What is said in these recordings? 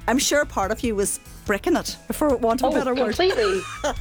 I'm sure part of you was breaking it, for want of a better word. Completely.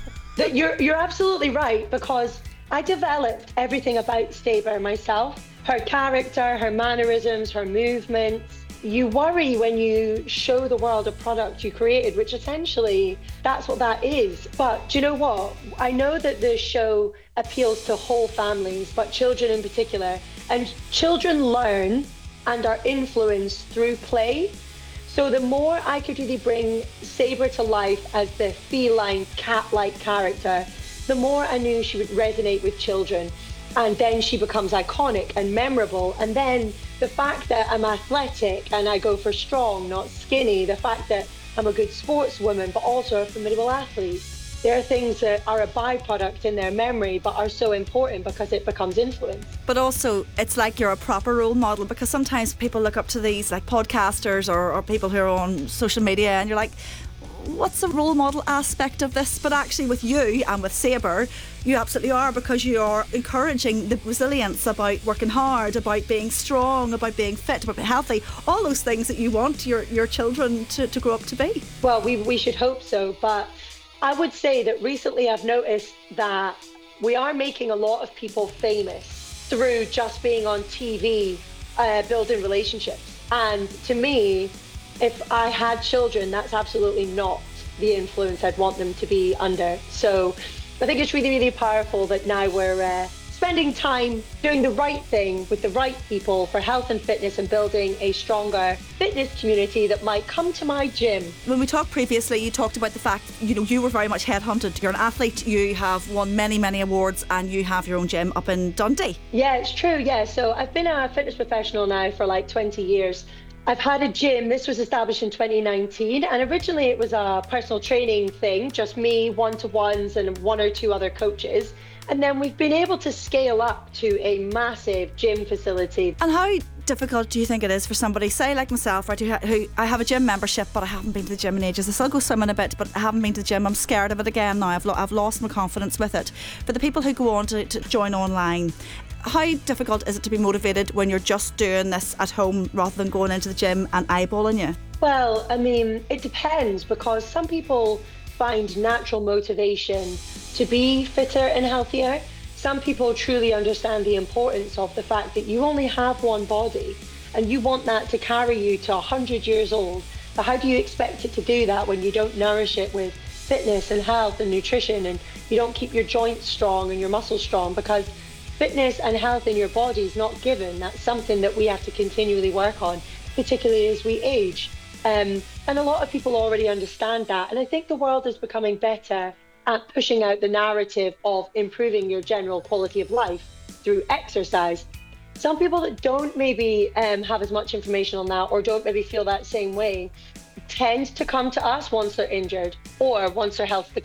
You're absolutely right, because I developed everything about Sabre myself. Her character, her mannerisms, her movements. You worry when you show the world a product you created, which essentially that's what that is. But do you know what? I know that the show appeals to whole families, but children in particular. And children learn and are influenced through play. So the more I could really bring Sabre to life as the feline, cat-like character, the more I knew she would resonate with children. And then she becomes iconic and memorable. And then the fact that I'm athletic and I go for strong, not skinny, the fact that I'm a good sportswoman, but also a formidable athlete. There are things that are a byproduct in their memory, but are so important because it becomes influence. But also, it's like you're a proper role model, because sometimes people look up to these like podcasters or people who are on social media, and you're like, what's the role model aspect of this? But actually with you and with Sabre, you absolutely are, because you are encouraging the resilience about working hard, about being strong, about being fit, about being healthy, all those things that you want your children to grow up to be. Well, we should hope so, but I would say that recently I've noticed that we are making a lot of people famous through just being on TV, building relationships. And to me, if I had children, that's absolutely not the influence I'd want them to be under. So I think it's really, really powerful that now we're spending time doing the right thing with the right people for health and fitness, and building a stronger fitness community that might come to my gym. When we talked previously, you talked about the fact, you were very much headhunted. You're an athlete, you have won many, many awards, and you have your own gym up in Dundee. Yeah, it's true. Yeah. So I've been a fitness professional now for like 20 years. I've had a gym. This was established in 2019, and originally it was a personal training thing, just me, one-to-ones and one or two other coaches. And then we've been able to scale up to a massive gym facility. And how difficult do you think it is for somebody, say like myself, right, who I have a gym membership, but I haven't been to the gym in ages. I still go swimming a bit, but I haven't been to the gym. I'm scared of it again now. I've lost my confidence with it. For the people who go on to join online, how difficult is it to be motivated when you're just doing this at home rather than going into the gym and eyeballing you? Well, I mean, it depends, because some people find natural motivation to be fitter and healthier. Some people truly understand the importance of the fact that you only have one body and you want that to carry you to 100 years old. But how do you expect it to do that when you don't nourish it with fitness and health and nutrition, and you don't keep your joints strong and your muscles strong? Because fitness and health in your body is not given. That's something that we have to continually work on, particularly as we age. And a lot of people already understand that. And I think the world is becoming better at pushing out the narrative of improving your general quality of life through exercise. Some people that don't maybe have as much information on that, or don't maybe feel that same way, tend to come to us once they're injured or once their health declines.